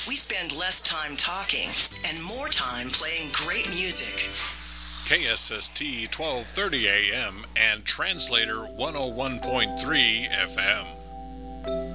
We spend less time talking and more time playing great music. KSST 1230 AM and Translator 101.3 FM.